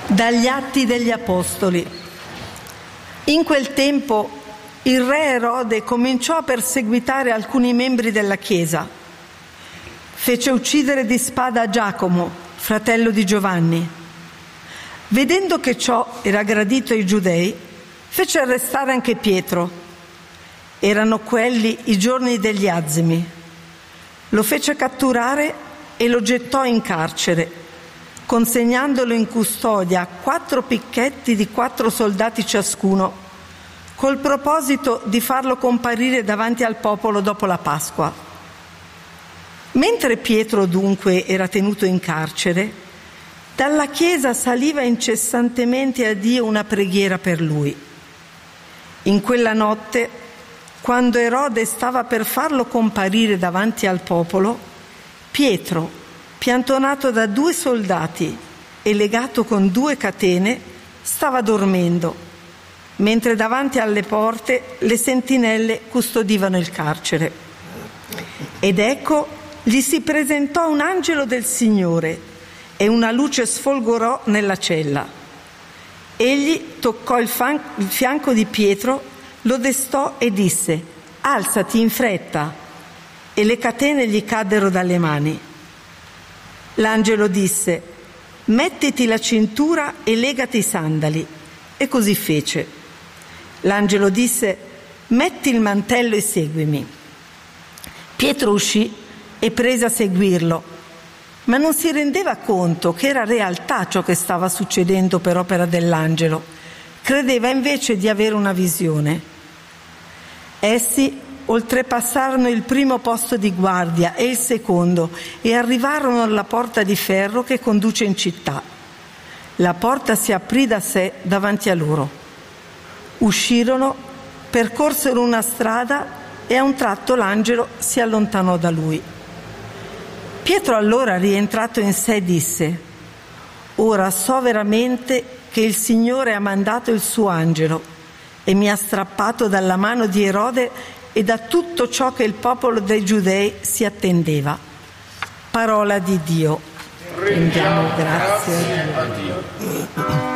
Dagli Atti degli Apostoli. In quel tempo il re Erode cominciò a perseguitare alcuni membri della Chiesa. Fece uccidere di spada Giacomo, fratello di Giovanni. Vedendo che ciò era gradito ai giudei, fece arrestare anche Pietro. Erano quelli i giorni degli azimi. Lo fece catturare e lo gettò in carcere, consegnandolo in custodia a 4 picchetti di 4 soldati ciascuno, col proposito di farlo comparire davanti al popolo dopo la Pasqua. Mentre Pietro dunque era tenuto in carcere, dalla chiesa saliva incessantemente a Dio una preghiera per lui. In quella notte, quando Erode stava per farlo comparire davanti al popolo, Pietro, piantonato da 2 soldati e legato con 2 catene, stava dormendo, mentre davanti alle porte le sentinelle custodivano il carcere. Ed ecco, gli si presentò un angelo del Signore e una luce sfolgorò nella cella. Egli toccò il fianco di Pietro, lo destò e disse: «Alzati in fretta!» E le catene gli caddero dalle mani. L'angelo disse: «Mettiti la cintura e legati i sandali». E così fece. L'angelo disse: «Metti il mantello e seguimi». Pietro uscì e prese a seguirlo, ma non si rendeva conto che era realtà ciò che stava succedendo per opera dell'angelo. Credeva invece di avere una visione. Essi oltrepassarono il primo posto di guardia e il secondo e arrivarono alla porta di ferro che conduce in città. La porta si aprì da sé davanti a loro. Uscirono, percorsero una strada e a un tratto l'angelo si allontanò da lui. Pietro allora, rientrato in sé, disse: «Ora so veramente che il Signore ha mandato il suo angelo e mi ha strappato dalla mano di Erode e da tutto ciò che il popolo dei Giudei si attendeva». Parola di Dio. Rendiamo grazie a Dio.